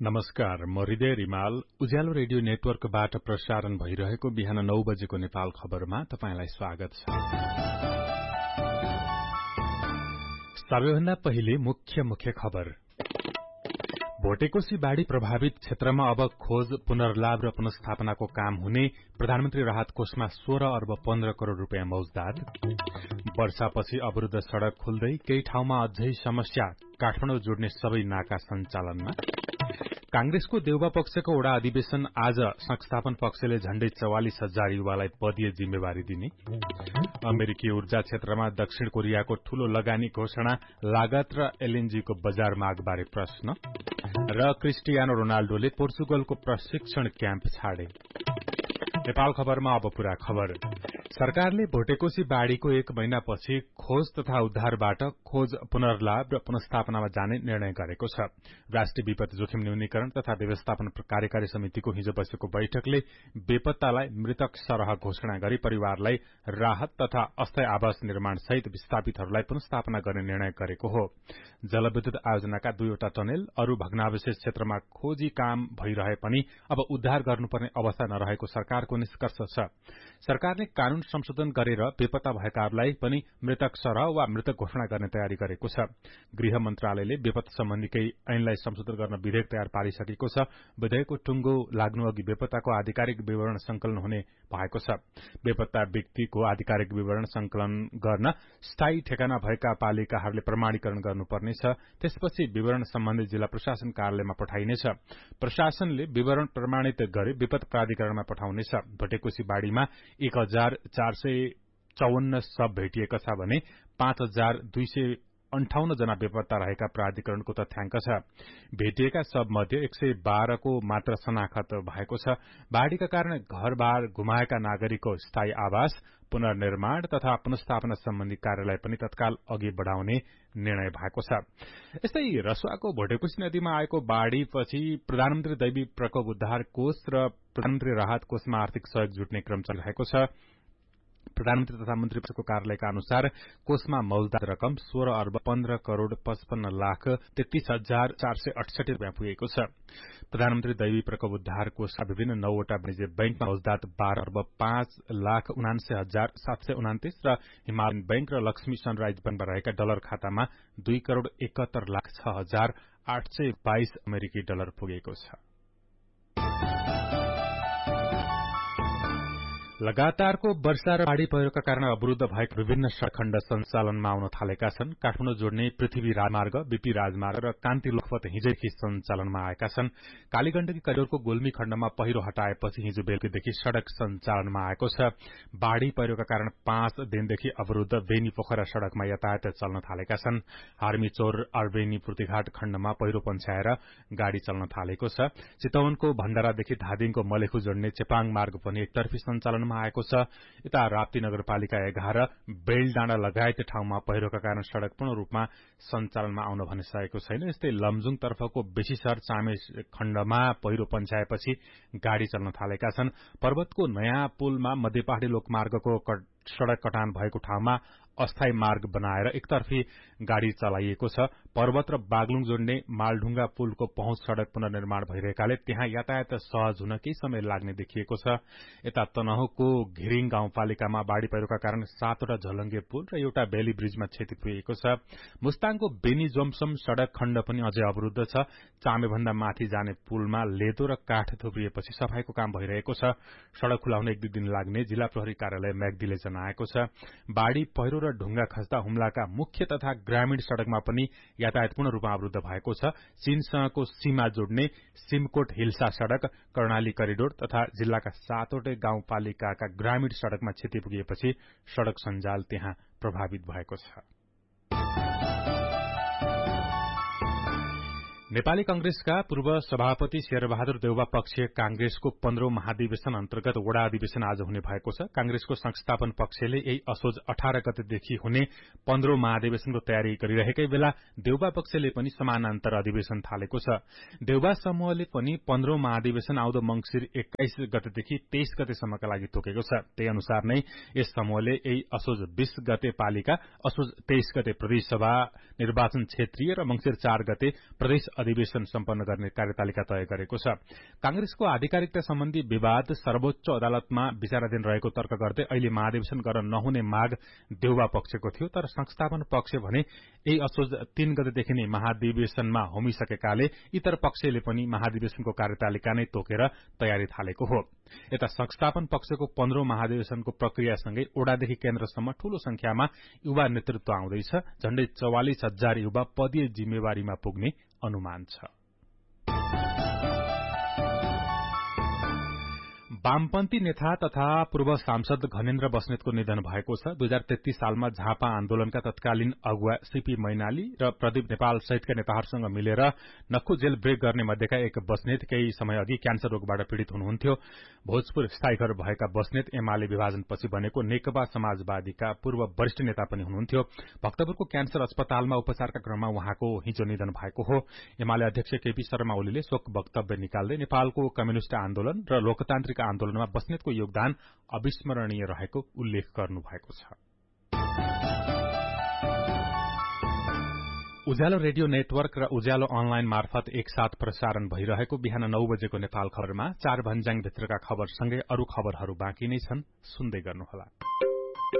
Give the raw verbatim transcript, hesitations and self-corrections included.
नमस्कार, म हृदय रिमाल उज्यालो रेडियो नेटवर्कबाट प्रसारण भइरहेको बिहान नौ बजेको नेपाल खबरमा तपाईंलाई स्वागत छ। सबैभन्दा पहिले मुख्य मुख्य खबर। भोटेकोशी बाढ़ी प्रभावित क्षेत्रमा अब खोज, पुनर्लाभ र पुनर्स्थापनाको काम हुने, प्रधानमन्त्री राहत कोषमा सोह्र अर्ब पन्ध्र करोड़ रूपियाँ मौजदात। वर्षापछि अवरूद्ध सड़क खुल्दै केही ठाउँमा अझै समस्या, काठमाडौँ जोड्ने सबै नाका सञ्चालनमा। कांग्रेसको देउबा पक्षको वडा अधिवेशन आज, संस्थापन पक्षले झण्डै चौवालिस हजार युवालाई पदीय जिम्मेवारी दिने। अमेरिकी ऊर्जा क्षेत्रमा दक्षिण कोरियाको ठूलो लगानी घोषणा, लागत र एलएनजीको बजार मागबारे प्रश्न र क्रिस्टियानो रोनाल्डोले पोर्चुगलको प्रशिक्षण क्याम्प छाडे। नेपाल खबरमा अब पूरा खबर। सरकारले भोटेकोशी बाढ़ीको एक महिनापछि खोज तथा उद्धारबाट खोज, पुनर्लाभ र पुनर्स्थापनामा जाने निर्णय गरेको छ। राष्ट्रिय विपद जोखिम न्यूनीकरण तथा व्यवस्थापन कार्यकारी समितिको हिजो बसेको बैठकले बेपत्तालाई मृतक सरह घोषणा गरी परिवारलाई राहत तथा अस्थायी आवास निर्माण सहित विस्थापितहरूलाई पुनर्स्थापना गर्ने निर्णय गरेको हो। जलविद्युत आयोजनाका दुईवटा टनेल, अरू भग्नावशेष क्षेत्रमा खोजी काम भइरहे पनि अब उद्धार गर्नुपर्ने अवस्था नरहेको सरकारको निष्कर्ष छ। सरकारले कानून संशोधन गरेर बेपत्ता भएकाहरूलाई पनि मृतक सरह वा मृतक घोषणा गर्ने तयारी गरेको छ। गृह मन्त्रालयले बेपत्ता सम्बन्धी केही ऐनलाई संशोधन गर्न विधेयक तयार पारिसकेको छ। विधेयकको टुंगो लाग्नु अघि बेपत्ताको आधिकारिक विवरण संकलन हुने भएको छ। बेपत्ता व्यक्तिको आधिकारिक विवरण संकलन गर्न स्थायी ठेगाना भएका पालिकाहरूले प्रमाणीकरण गर्नुपर्नेछ। त्यसपछि विवरण सम्बन्धित जिल्ला प्रशासन कार्यालयमा पठाइनेछ। प्रशासनले विवरण प्रमाणित गरी विपद प्राधिकरणमा पठाउनेछ। भोटेकोशी बाढ़ीमा एक हजार चार सय चौवन्न शव भेटिएका छ भने पाँच हजार दुई सय अन्ठाउन्न जना बेपत्ता रहेका प्राधिकरणको तथ्याङ्क छ। भेटिएका शव मध्ये एक सय बाह्रको मात्र शनाखत भएको छ। बाढ़ीका कारण घरबार गुमाएका नागरिकको स्थायी आवास, पुनर्निर्माण तथा पुनर्स्थापना सम्बन्धी कार्यालय पनि तत्काल अघि बढ़ाउने निर्णय भएको छ। यस्तै रसुवाको भोटेकोशी नदीमा आएको बाढ़ीपछि प्रधानमन्त्री दैवी प्रकोप उद्धार कोष र प्रधानमन्त्री राहत कोषमा आर्थिक सहयोग जुट्ने क्रम चलिरहेको छ। प्रधानमन्त्री तथा मन्त्रीको कार्यालयका अनुसार कोषमा मौजदात रकम सोह्र अर्ब पन्ध्र करोड़ पचपन्न लाख तेत्तीस हजार चार सय अठसठी रूपियाँ पुगेको छ। प्रधानमन्त्री दैवी प्रकोप उद्धार कोषका विभिन्न नौवटा वाणिज्य बैंकमा मौजदात बाह्र अर्ब पाँच लाख उनान्सय हजार सात सय उनातिस र हिमालयन बैंक र लक्ष्मी सनराइज बैंकमा रहेका डलर खातामा दुई करोड़ एकहत्तर लाख छ हजार आठ सय बाइस अमेरिकी डलर पुगेको छ। लगातारको वर्षा र बाढ़ी पहिरोका कारण अवरूद्ध भएका विभिन्न सड़क खण्ड सञ्चालनमा आउन थालेका छन्। काठमाडौँ जोड्ने पृथ्वी राजमार्ग, बीपी राजमार्ग र कान्ति लोखपत हिजैदेखि सञ्चालनमा आएका छन्। कालीगण्डकी करिडोरको गोल्मी खण्डमा पहिरो हटाएपछि हिजो बेलुकीदेखि सड़क सञ्चालनमा आएको छ। बाढ़ी पहिरोका कारण पाँच दिनदेखि अवरूद्ध बेनी पोखरा सड़कमा यातायात चल्न थालेका छन्। हार्मीचौर अर्बेनी पूर्तिघाट खण्डमा पहिरो पन्छ्याएर गाड़ी चल्न थालेको छ। चितवनको भण्डारादेखि धादिङको मलेखु जोड्ने चेपाङ मार्ग पनि एकतर्फी सञ्चालनमा आएको छ। यता राप्ती नगरपालिका एघार, बेलडाँडा लगायत ठाउँमा पहिरोका कारण सड़क पूर्ण रूपमा सञ्चालनमा आउन भने सकेको छैन। यस्तै लमजुङ तर्फको बेसीसर चामे खण्डमा पहिरो पन्छ्याएपछि गाड़ी चल्न थालेका छन्। पर्वतको नयाँ पुलमा मध्यपहाड़ी लोकमार्गको सड़क कटान भएको ठाउँमा अस्थायी मार्ग बनाएर एकतर्फी गाड़ी चलाइएको छ। पर्वत र बागलुङ जोड्ने मालढुंगा पुलको पहुँच सड़क पुनर्निर्माण भइरहेकाले त्यहाँ यातायात सहज हुन केही समय लाग्ने देखिएको छ। यता तनहुको घिरिङ गाउँपालिकामा बाढ़ी पहिरोका कारण सातवटा झलङ्गे पुल र एउटा बेली ब्रिजमा क्षति पुगेको छ। मुस्ताङको बेनी जोमसम सड़क खण्ड पनि अझै अवरूद्ध छ। चामेभन्दा माथि जाने पुलमा लेदो र काठ थुप्रिएपछि सफाईको काम भइरहेको छ। सड़क खुलाउन एक दुई दिन लाग्ने जिल्ला प्रहरी कार्यालय म्याग्दीले जनाएको छ। बाढ़ी पहिरो र ढुंगा खस्दा हुम्लाका मुख्य तथा ग्रामीण सड़कमा पनि यातायात पूर्ण रूपमा अवरूद्ध भएको छ। चीनसँगको सीमा जोड्ने सिमकोट हिल्सा सड़क, कर्णाली करिडोर तथा जिल्लाका सातवटै गाउँपालिकाका ग्रामीण सड़कमा क्षति पुगेपछि सड़क सञ्जाल त्यहाँ प्रभावित भएको छ। नेपाली कंग्रेसका पूर्व सभापति शेरबहादुर देउवा पक्षीय कांग्रेसको पन्ध्रौं महाधिवेशन अन्तर्गत वडा अधिवेशन आज हुने भएको छ। कांग्रेसको संस्थापन पक्षले यही असोज अठार गतेदेखि हुने पन्ध्रौं महाधिवेशनको तयारी गरिरहेकै बेला देउवा पक्षले पनि समानान्तर अधिवेशन थालेको छ। देउवा समूहले पनि पन्ध्रौं महाधिवेशन आउँदो मंगिर एक्काइस गतेदेखि तेइस गतेसम्मका लागि तोकेको छ। त्यही अनुसार नै यस समूहले यही असोज बीस गते पालिका, असोज तेइस गते प्रदेश सभा निर्वाचन क्षेत्रीय र मंगिर चार गते प्रदेश अधिवेशन सम्पन्न गर्ने कार्यतालिका तय गरेको छ। कांग्रेसको आधिकारिकता सम्बन्धी विवाद सर्वोच्च अदालतमा विचाराधीन रहेको तर्क गर्दै अहिले महाधिवेशन गर्न नहुने माग देउवा पक्षको थियो, तर संस्थापन पक्ष भने यही असोज तीन गतेदेखि नै महाधिवेशनमा होमिसकेकाले इतर पक्षले पनि महाधिवेशनको कार्यतालिका नै तोकेर तयारी थालेको हो। यता संस्थापन पक्षको पन्ध्रौं महाधिवेशनको प्रक्रियासँगै ओडादेखि केन्द्रसम्म ठूलो संख्यामा युवा नेतृत्व आउँदैछ। झण्डै चौवालिस हजार युवा पदीय जिम्मेवारीमा पुग्ने अनुमान छ। वामपन्थी नेता तथा पूर्व सांसद घनेन्द्र बस्नेतको निधन भएको छ। दुई हजार तेत्तीस सालमा झापा आन्दोलनका तत्कालीन अगुवा सीपी मैनाली र प्रदीप नेपाल सहितका नेताहरूसँग मिलेर नक्खु जेल ब्रेक गर्ने मध्येका एक बस्नेत केही समय अघि क्यान्सर रोगबाट पीड़ित हुनुहुन्थ्यो। भोजपुर स्थायी घर भएका बस्नेत एमाले विभाजनपछि बनेको नेकपा समाजवादीका पूर्व वरिष्ठ नेता पनि हुनुहुन्थ्यो। भक्तपुरको क्यान्सर अस्पतालमा उपचारका क्रममा उहाँको हिजो निधन भएको हो। एमाले अध्यक्ष केपी शर्मा ओलीले शोक वक्तव्य निकाल्दै नेपालको कम्युनिष्ट आन्दोलन र लोकतान्त्रिक आन्दोलनमा बस्नेतको योगदान अविस्मरणीय रहेको उल्लेख गर्नुभएको छ। उज्यालो रेडियो नेटवर्क र उज्यालो अनलाइन मार्फत एकसाथ प्रसारण भइरहेको बिहान नौ बजेको नेपाल खबरमा चार भन्ज्याङ भित्रका खबरसँगै अरू खबरहरू बाँकी नै छन्, सुन्दै गर्नुहोला।